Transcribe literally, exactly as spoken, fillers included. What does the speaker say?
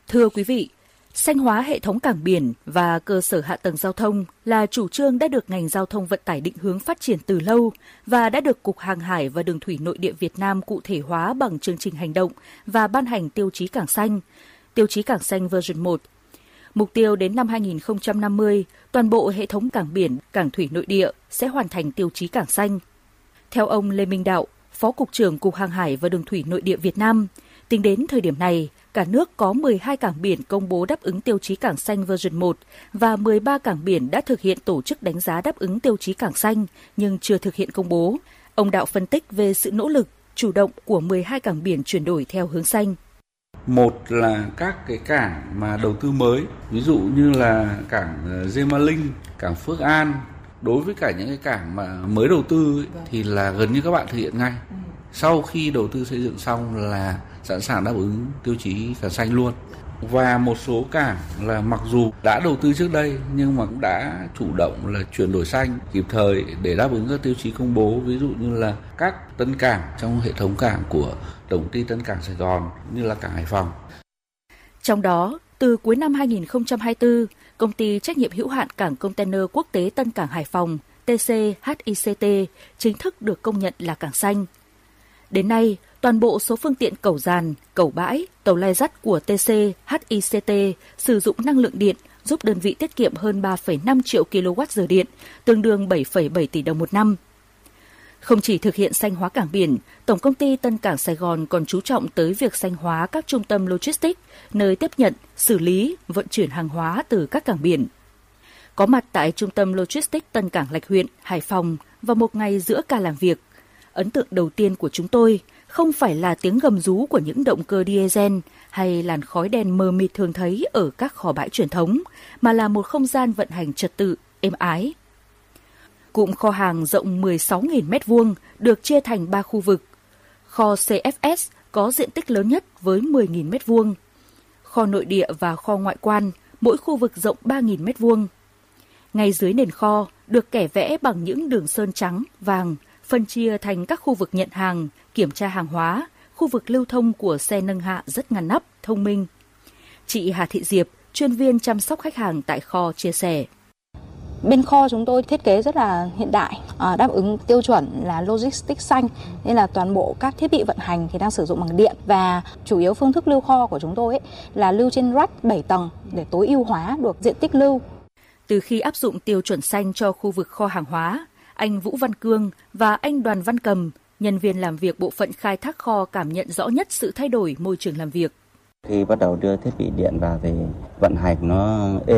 Thưa quý vị, xanh hóa hệ thống cảng biển và cơ sở hạ tầng giao thông là chủ trương đã được ngành giao thông vận tải định hướng phát triển từ lâu và đã được Cục Hàng hải và Đường thủy Nội địa Việt Nam cụ thể hóa bằng chương trình hành động và ban hành tiêu chí cảng xanh, tiêu chí cảng xanh version một. Mục tiêu đến năm hai nghìn không trăm năm mươi, toàn bộ hệ thống cảng biển, cảng thủy nội địa sẽ hoàn thành tiêu chí cảng xanh. Theo ông Lê Minh Đạo, Phó Cục trưởng Cục Hàng hải và Đường thủy Nội địa Việt Nam, tính đến thời điểm này, cả nước có mười hai cảng biển công bố đáp ứng tiêu chí cảng xanh version một và mười ba cảng biển đã thực hiện tổ chức đánh giá đáp ứng tiêu chí cảng xanh nhưng chưa thực hiện công bố. Ông Đạo phân tích về sự nỗ lực, chủ động của mười hai cảng biển chuyển đổi theo hướng xanh. Một là các cái cảng mà đầu tư mới, ví dụ như là cảng Gema Linh, cảng Phước An. Đối với cả những cái cảng mà mới đầu tư ấy, thì là gần như các bạn thực hiện ngay. Sau khi đầu tư xây dựng xong là sẵn sàng đáp ứng tiêu chí cảng xanh luôn. Và một số cảng là mặc dù đã đầu tư trước đây nhưng mà cũng đã chủ động là chuyển đổi xanh kịp thời để đáp ứng các tiêu chí công bố, ví dụ như là các tân cảng trong hệ thống cảng của Tổng công ty Tân Cảng Sài Gòn như là cảng Hải Phòng. Trong đó, từ cuối năm hai nghìn không trăm hai mươi tư, Công ty trách nhiệm hữu hạn Cảng Container Quốc tế Tân Cảng Hải Phòng tê xê hát i xê tê chính thức được công nhận là cảng xanh. Đến nay, toàn bộ số phương tiện cẩu giàn, cẩu bãi, tàu lai dắt của tê xê hát i xê tê sử dụng năng lượng điện giúp đơn vị tiết kiệm hơn ba phẩy năm triệu ki lô oát giờ điện, tương đương bảy phẩy bảy tỷ đồng một năm. Không chỉ thực hiện xanh hóa cảng biển, Tổng công ty Tân Cảng Sài Gòn còn chú trọng tới việc xanh hóa các trung tâm logistics, nơi tiếp nhận, xử lý, vận chuyển hàng hóa từ các cảng biển. Có mặt tại trung tâm logistics Tân Cảng Lạch Huyện, Hải Phòng vào một ngày giữa ca làm việc, ấn tượng đầu tiên của chúng tôi không phải là tiếng gầm rú của những động cơ diesel hay làn khói đen mờ mịt thường thấy ở các kho bãi truyền thống, mà là một không gian vận hành trật tự, êm ái. Cụm kho hàng rộng mười sáu nghìn mét vuông được chia thành ba khu vực. Kho xê ép ét có diện tích lớn nhất với mười nghìn mét vuông. Kho nội địa và kho ngoại quan, mỗi khu vực rộng ba nghìn mét vuông. Ngay dưới nền kho được kẻ vẽ bằng những đường sơn trắng, vàng, phân chia thành các khu vực nhận hàng, kiểm tra hàng hóa, khu vực lưu thông của xe nâng hạ rất ngăn nắp, thông minh. Chị Hà Thị Diệp, chuyên viên chăm sóc khách hàng tại kho chia sẻ. Bên kho chúng tôi thiết kế rất là hiện đại, đáp ứng tiêu chuẩn là logistics xanh, nên là toàn bộ các thiết bị vận hành thì đang sử dụng bằng điện, và chủ yếu phương thức lưu kho của chúng tôi ấy là lưu trên rack bảy tầng để tối ưu hóa được diện tích lưu. Từ khi áp dụng tiêu chuẩn xanh cho khu vực kho hàng hóa, anh Vũ Văn Cương và anh Đoàn Văn Cầm, nhân viên làm việc bộ phận khai thác kho cảm nhận rõ nhất sự thay đổi môi trường làm việc. Khi bắt đầu đưa thiết bị điện vào thì vận hành nó êm.